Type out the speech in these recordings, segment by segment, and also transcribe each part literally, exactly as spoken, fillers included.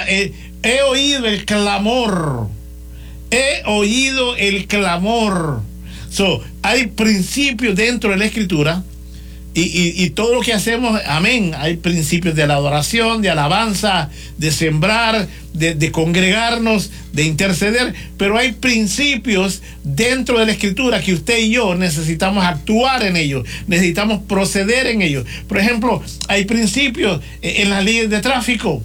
eh, he oído el clamor. He oído el clamor. So, hay principios dentro de la Escritura. Y, y, y todo lo que hacemos, amén, hay principios de la adoración, de alabanza, de sembrar, de, de congregarnos, de interceder, pero hay principios dentro de la Escritura que usted y yo necesitamos actuar en ellos, necesitamos proceder en ellos. Por ejemplo, hay principios en las leyes de tráfico.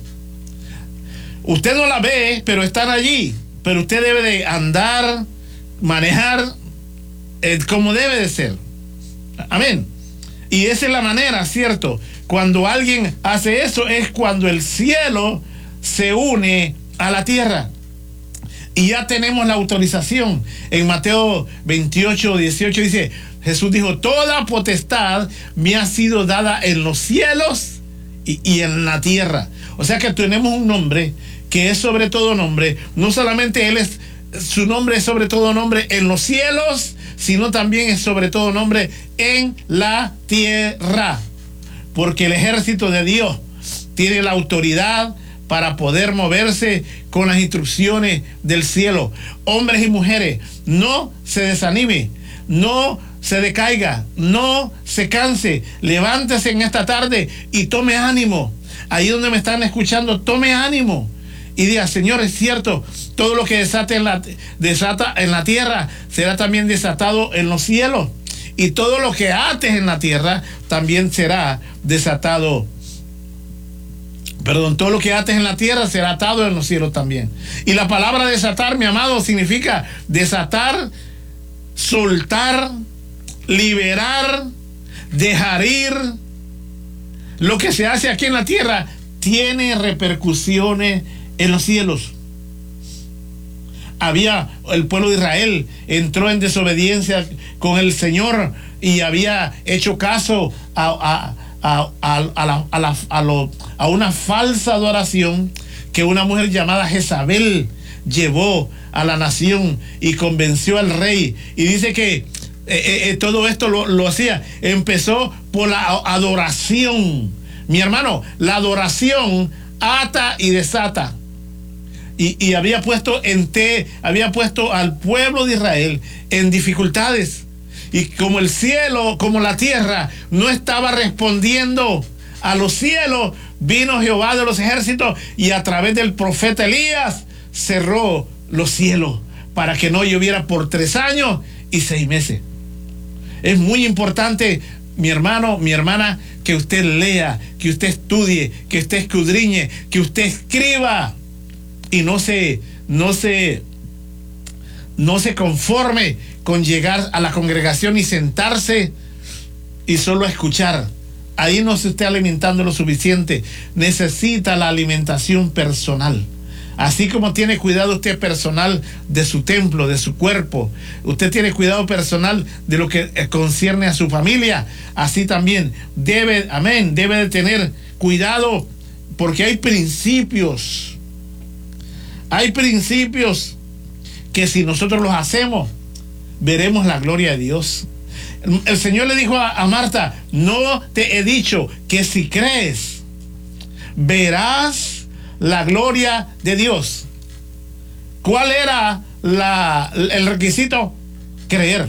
Usted no las ve, pero están allí, pero usted debe de andar, manejar eh, como debe de ser. Amén. Y esa es la manera, ¿cierto? Cuando alguien hace eso es cuando el cielo se une a la tierra. Y ya tenemos la autorización. En Mateo veintiocho, dieciocho dice, Jesús dijo, toda potestad me ha sido dada en los cielos y, y en la tierra. O sea que tenemos un nombre que es sobre todo nombre. No solamente Él es, su nombre es sobre todo nombre en los cielos, sino también es sobre todo nombre en la tierra. Porque el ejército de Dios tiene la autoridad para poder moverse con las instrucciones del cielo. Hombres y mujeres, no se desanime, no se decaiga, no se canse. Levántese en esta tarde y tome ánimo. Ahí donde me están escuchando, tome ánimo. Y diga, Señor, es cierto, todo lo que desate en la, desata en la tierra será también desatado en los cielos. Y todo lo que ates en la tierra también será desatado. Perdón, todo lo que ates en la tierra será atado en los cielos también. Y la palabra desatar, mi amado, significa desatar, soltar, liberar, dejar ir. Lo que se hace aquí en la tierra tiene repercusiones en los cielos. Había, el pueblo de Israel entró en desobediencia con el Señor y había hecho caso a, a, a, a, a, la, a, la, a, lo, a una falsa adoración que una mujer llamada Jezabel llevó a la nación y convenció al rey. Y dice que eh, eh, todo esto lo, lo hacía, empezó por la adoración. Mi hermano, la adoración ata y desata. Y, y había puesto en te, había puesto al pueblo de Israel en dificultades. Y como el cielo, como la tierra no estaba respondiendo a los cielos, vino Jehová de los ejércitos y a través del profeta Elías cerró los cielos para que no lloviera por tres años y seis meses. Es muy importante, mi hermano, mi hermana, que usted lea, que usted estudie, que usted escudriñe, que usted escriba. Y no se, no se, no se conforme con llegar a la congregación y sentarse y solo escuchar. Ahí no se esté alimentando lo suficiente. Necesita la alimentación personal. Así como tiene cuidado usted personal de su templo, de su cuerpo, usted tiene cuidado personal de lo que concierne a su familia, así también debe, amén, debe de tener cuidado, porque hay principios. Hay principios que si nosotros los hacemos, veremos la gloria de Dios. El Señor le dijo a, a Marta, no te he dicho que si crees, verás la gloria de Dios. ¿Cuál era la, el requisito? Creer.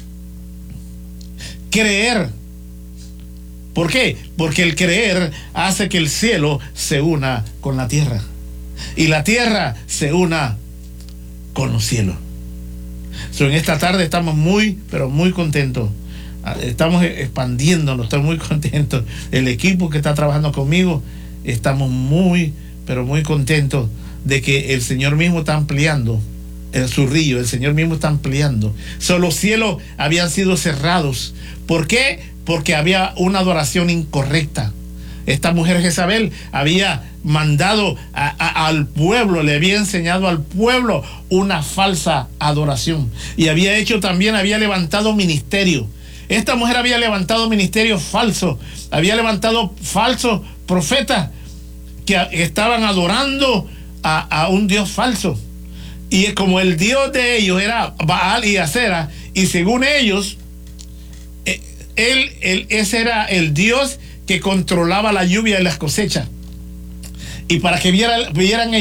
Creer. ¿Por qué? Porque el creer hace que el cielo se una con la tierra. Y la tierra se una con los cielos. So, en esta tarde estamos muy, pero muy contentos. Estamos expandiéndonos, estamos muy contentos. El equipo que está trabajando conmigo, estamos muy, pero muy contentos de que el Señor mismo está ampliando el su río, el Señor mismo está ampliando. So, los cielos habían sido cerrados. ¿Por qué? Porque había una adoración incorrecta. Esta mujer Jezabel había mandado a, a, al pueblo, le había enseñado al pueblo una falsa adoración. Y había hecho también, había levantado ministerio. Esta mujer había levantado ministerios falsos, había levantado falsos profetas que, que estaban adorando a, a un Dios falso. Y como el Dios de ellos era Baal y Acera, y según ellos, él, él, ese era el Dios que controlaba la lluvia y las cosechas. Y para que viera, vieran